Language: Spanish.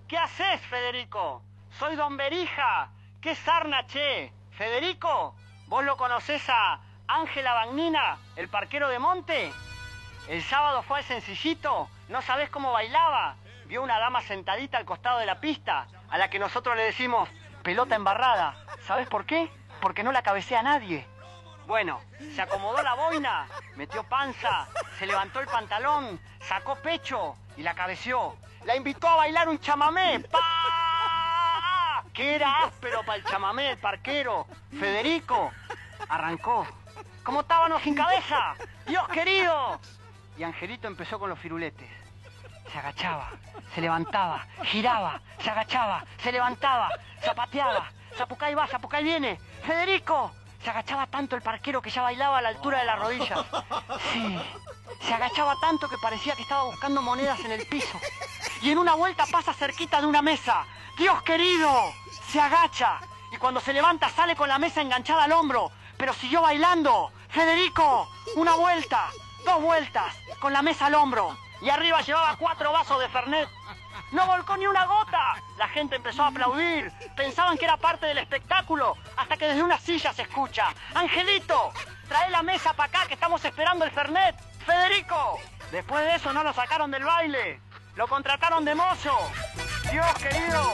¿Qué haces, Federico? Soy Don Berija. ¿Qué sarna, che? Federico, ¿vos lo conocés a Ángela Bagnina, el parquero de Monte? El sábado fue al Sencillito, no sabés cómo bailaba. Vio una dama sentadita al costado de la pista, a la que nosotros le decimos pelota embarrada. ¿Sabés por qué? Porque no la cabecea nadie. Bueno, se acomodó la boina, metió panza, se levantó el pantalón, sacó pecho y la cabeceó. La invitó a bailar un chamamé. ¡Pah! Que era áspero para el chamamé del parquero. Federico arrancó. ¿Cómo estábamos sin cabeza? ¡Dios querido! Y Angelito empezó con los firuletes. Se agachaba, se levantaba, giraba, se agachaba, se levantaba, zapateaba. Zapucay va, Zapucay viene. ¡Federico! Se agachaba tanto el parquero que ya bailaba a la altura de las rodillas. Sí, se agachaba tanto que parecía que estaba buscando monedas en el piso. Y en una vuelta pasa cerquita de una mesa. ¡Dios querido! Se agacha. Y cuando se levanta sale con la mesa enganchada al hombro. Pero siguió bailando. ¡Federico! Una vuelta, 2 vueltas, con la mesa al hombro. Y arriba llevaba 4 vasos de Fernet. No volcó ni una gota. La gente empezó a aplaudir. Pensaban que era parte del espectáculo. Hasta que desde una silla se escucha: ¡Angelito! Trae la mesa para acá que estamos esperando el Fernet. ¡Federico! Después de eso no lo sacaron del baile. Lo contrataron de mozo. ¡Dios querido!